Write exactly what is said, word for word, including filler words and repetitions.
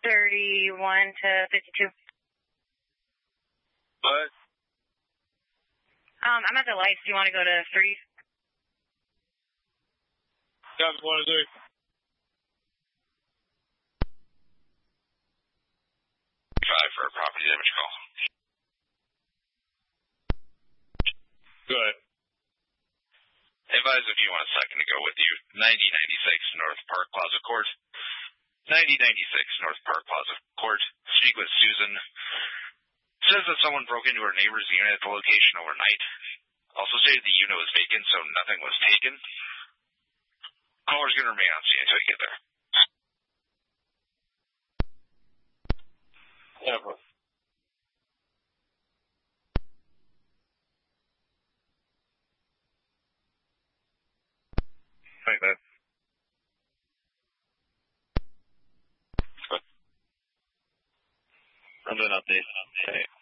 thirty-one to fifty-two. What? Um, I'm at the lights. Do you want to go to three? Got one to three. Five for a property damage call. Go ahead. Advise if you want a second to go with you. ninety ninety-six North Park Plaza Court. ninety ninety-six North Park Plaza Court. Speak with Susan. Says that someone broke into her neighbor's unit at the location overnight. Also stated the unit was vacant, so nothing was taken. Caller's going to remain on scene until you get there. Never. Like that. I'm doing update. Okay.